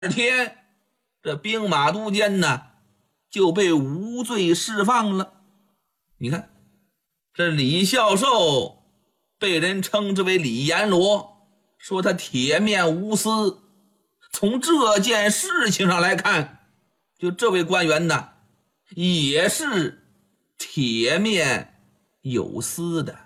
天，这兵马都监呢就被无罪释放了。你看，这李孝寿被人称之为李阎罗，说他铁面无私。从这件事情上来看，就这位官员呢也是铁面有私的。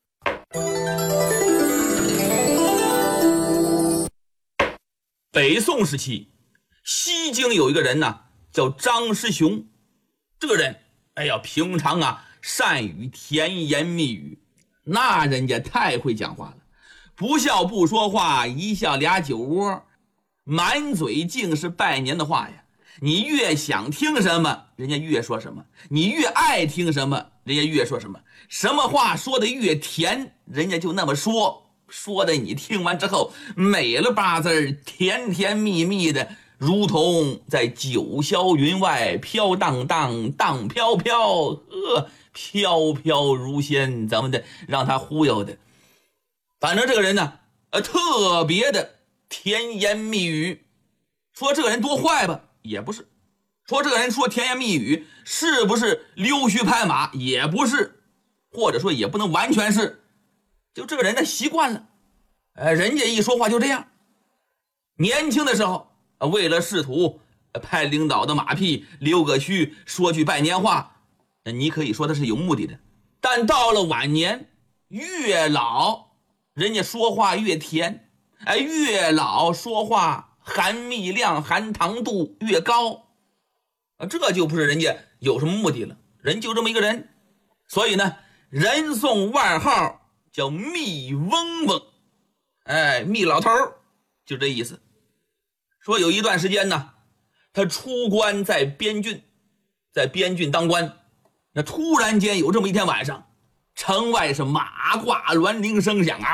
北宋时期，西京有一个人呢叫张师雄。这个人平常善于甜言蜜语，那人家太会讲话了，不笑不说话，一笑俩酒窝，满嘴尽是拜年的话呀。你越想听什么，人家越说什么；你越爱听什么，人家越说什么。什么话说的越甜，人家就那么说，说的你听完之后美了八字，甜甜蜜蜜的，如同在九霄云外飘荡荡，荡飘飘，飘飘如仙，怎么的让他忽悠的。反正这个人呢特别的甜言蜜语。说这个人多坏吧，也不是；说这个人说甜言蜜语是不是溜须拍马，也不是，或者说也不能完全是。就这个人呢习惯了，人家一说话就这样。年轻的时候为了仕途拍领导的马屁，溜个须，说句拜年话，你可以说他是有目的的。但到了晚年，越老人家说话越甜，越老说话含蜜量含糖度越高，这就不是人家有什么目的了，人就这么一个人。所以呢，人送外号叫蜜嗡嗡，蜜老头就这意思。说有一段时间呢，他出关在边郡当官，那突然间有这么一天晚上，城外是马挂銮铃声响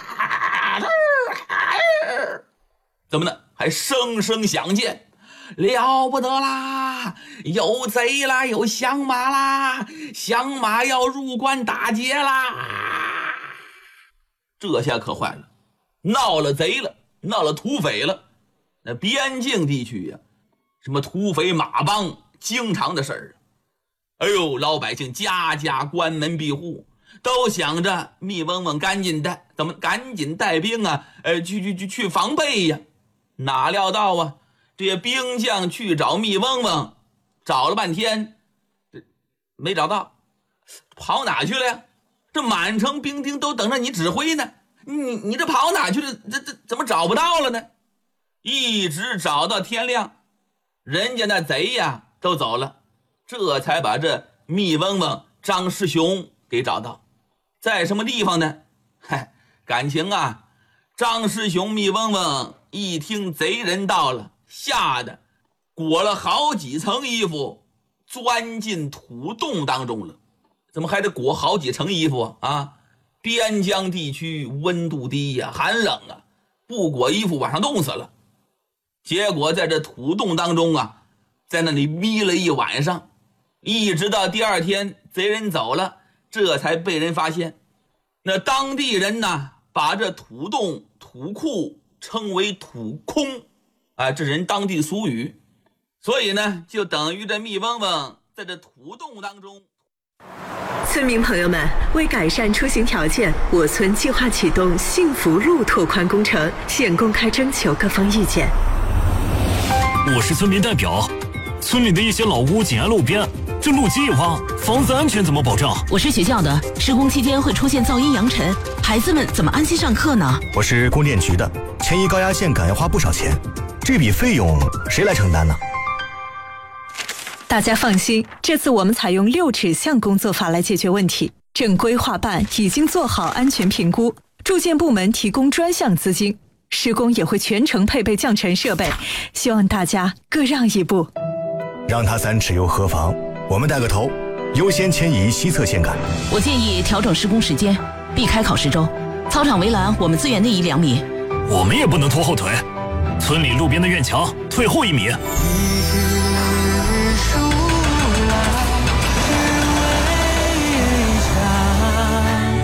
怎么呢？还声声响箭，了不得啦！有贼啦，有响马啦，响马要入关打劫啦！这下可坏了，闹了贼了，闹了土匪了。那边境地区呀，什么土匪马帮经常的事儿。老百姓家家关门闭户，都想着蜜嗡嗡赶紧带兵去防备呀。哪料到这些兵将去找蜜嗡嗡，找了半天没找到，跑哪去了呀？这满城兵丁都等着你指挥呢，你这跑哪去了？这怎么找不到了呢？一直找到天亮，人家那贼都走了，这才把这蜜嗡嗡张师雄给找到。在什么地方呢？感情张师雄蜜嗡嗡一听贼人到了，吓得裹了好几层衣服钻进土洞当中了。怎么还得裹好几层衣服边疆地区温度低寒冷不裹衣服晚上冻死了。结果在这土洞当中在那里眯了一晚上，一直到第二天贼人走了，这才被人发现。那当地人把这土洞土库称为土空，这人当地俗语。所以呢，就等于这蜜嗡嗡在这土洞当中。 村民朋友们，为改善出行条件，我村计划启动幸福路拓宽工程，现公开征求各方意见。 我是村民代表，村里的一些老屋紧挨路边，这路基一挖，房子安全怎么保障？ 我是学校的，施工期间会出现噪音扬尘，孩子们怎么安心上课呢？ 我是供电局的，迁移高压线杆要花不少钱，这笔费用谁来承担呢？ 大家放心，这次我们采用6指向工作法来解决问题。正规划办已经做好安全评估，住建部门提供专项资金，施工也会全程配备降尘设备，希望大家各让一步。 让他3尺又何妨？我们带个头，优先迁移西侧线杆。 我建议调整施工时间，避开考试周。操场围栏我们自远内移2米。 我们也不能拖后腿，村里路边的院墙退后1米。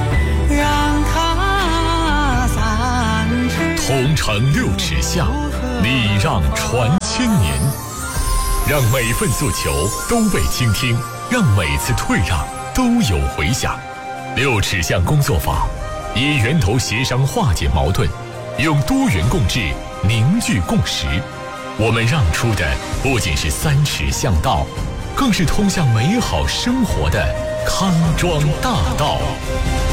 同城6尺下， 礼让传千年，让每份诉求都被倾听，让每次退让都有回响。六尺巷工作法，以源头协商化解矛盾，用多元共治凝聚共识。我们让出的不仅是3尺巷道，更是通向美好生活的康庄大道。